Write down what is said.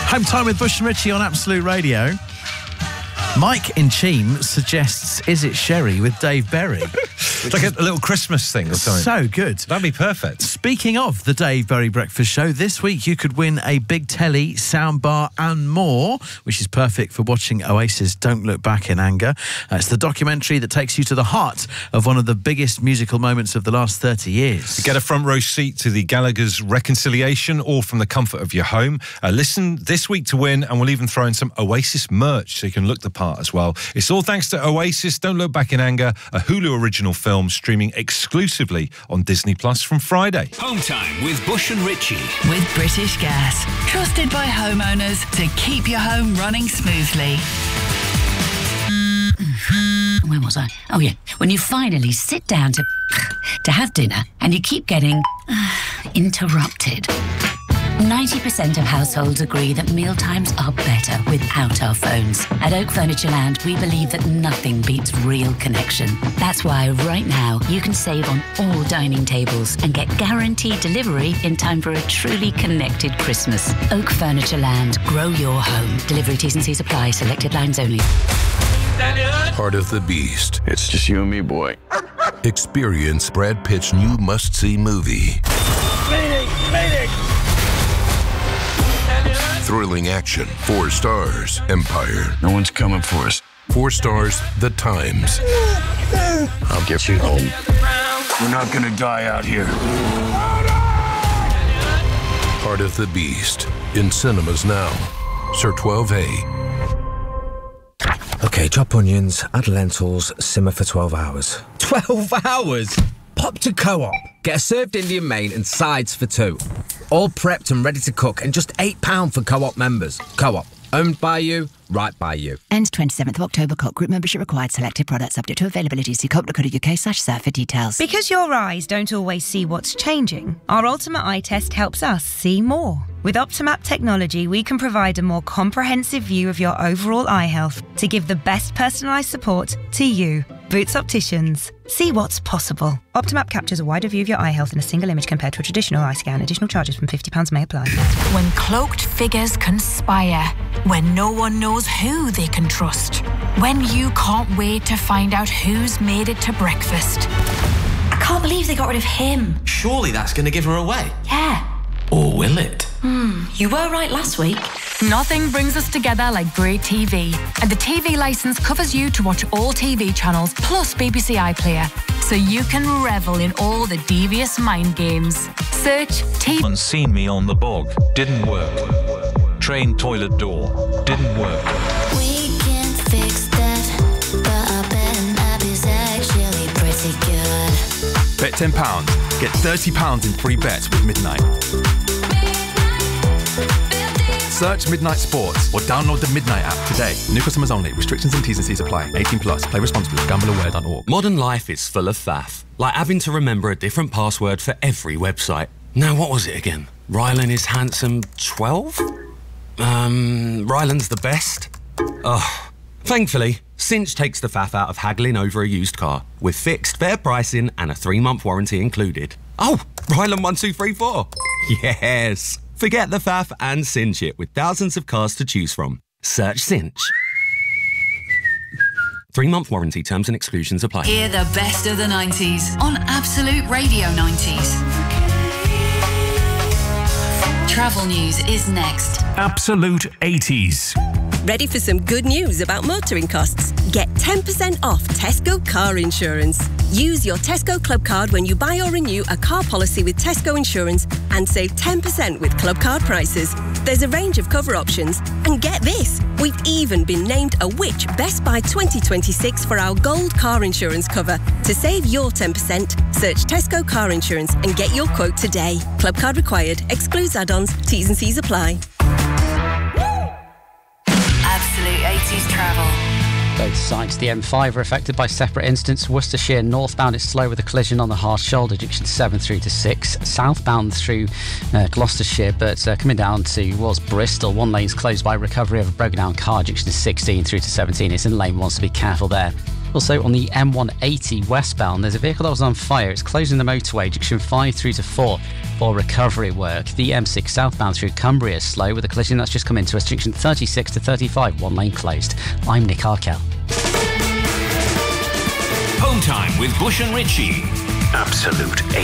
Home time with Bush and Richie on Absolute Radio. Mike in Cheam suggests Is It Sherry with Dave Berry. It's like a little Christmas thing or something. So good. That'd be perfect. Speaking of the Dave Berry Breakfast Show, this week you could win a big telly, soundbar and more, which is perfect for watching Oasis Don't Look Back in Anger. It's the documentary that takes you to the heart of one of the biggest musical moments of the last 30 years. You get a front row seat to the Gallagher's Reconciliation, all from the comfort of your home. Listen this week to win, and we'll even throw in some Oasis merch so you can look the part as well. It's all thanks to Oasis Don't Look Back in Anger, a Hulu original film streaming exclusively on Disney Plus from Friday. Home time with Bush and Richie. With British Gas. Trusted by homeowners to keep your home running smoothly. Where was I? Oh, yeah. When you finally sit down to have dinner and you keep getting interrupted. 90% of households agree that mealtimes are better without our phones. At Oak Furniture Land, we believe that nothing beats real connection. That's why right now you can save on all dining tables and get guaranteed delivery in time for a truly connected Christmas. Oak Furniture Land. Grow your home. Delivery T's and C's apply. Selected lines only. Part of the Beast. It's just you and me, boy. Experience Brad Pitt's new must-see movie. Meeting! Thrilling action. 4 stars. Empire. No one's coming for us. 4 stars. The Times. I'll get you home. We're not gonna die out here. Part of the Beast. In cinemas now. Sir 12A. OK, chop onions, add lentils, simmer for 12 hours. 12 hours? Pop to Co-op. Get a served Indian main and sides for 2. All prepped and ready to cook, and just £8 for Co-op members. Co-op. Owned by you, right by you. Ends 27th of October. Co-op group membership required. Selected products subject to availability. See co-op.co.uk/surf for details. Because your eyes don't always see what's changing, our Ultimate Eye Test helps us see more. With Optimap technology, we can provide a more comprehensive view of your overall eye health to give the best personalised support to you. Boots Opticians. See what's possible. Optimap captures a wider view of your eye health in a single image compared to a traditional eye scan. Additional charges from £50 may apply. When cloaked figures conspire, when no one knows who they can trust, when you can't wait to find out who's made it to breakfast. I can't believe they got rid of him. Surely that's going to give her away. Yeah. Or will it? You were right last week. Nothing brings us together like great TV. And the TV licence covers you to watch all TV channels plus BBC iPlayer. So you can revel in all the devious mind games. Search TV. Unseen me on the bog. Didn't work. Train toilet door. Didn't work. We can fix that, but I bet an app is actually pretty good. Bet £10. Get £30 in free bets with Midnight. Search Midnight Sports or download the Midnight app today. New customers only. Restrictions and T's and C's apply. 18 plus. Play responsibly. GambleAware.org. Modern life is full of faff. Like having to remember a different password for every website. Now, what was it again? Rylan is handsome 12? Rylan's the best? Oh. Thankfully, Cinch takes the faff out of haggling over a used car with fixed fair pricing and a 3-month warranty included. Oh, Rylan 1234. Yes. Forget the faff and cinch it with thousands of cars to choose from. Search Cinch. 3-month warranty terms and exclusions apply. Hear the best of the 90s on Absolute Radio 90s. Travel news is next. Absolute 80s. Ready for some good news about motoring costs? Get 10% off Tesco car insurance. Use your Tesco Club card when you buy or renew a car policy with Tesco Insurance and save 10% with Club card prices. There's a range of cover options. And get this, we've even been named a Which Best Buy 2026 for our gold car insurance cover. To save your 10%, search Tesco car insurance and get your quote today. Club card required. Excludes add-ons. T's and C's apply. Absolute 80s travel. Both sides of the M5 are affected by separate incidents. Worcestershire northbound is slow with a collision on the Harsh Shoulder, junction 7 through to 6. Southbound through Gloucestershire, but coming down towards Bristol, one lane's closed by recovery of a broken down car, junction 16 through to 17. It's in lane 1, so be careful there. Also on the M180 westbound, there's a vehicle that was on fire. It's closing the motorway, junction 5 through to 4 for recovery work. The M6 southbound through Cumbria is slow with a collision that's just come into us, junction 36 to 35, one lane closed. I'm Nick Arkell. Home time with Bush and Ritchie. Absolute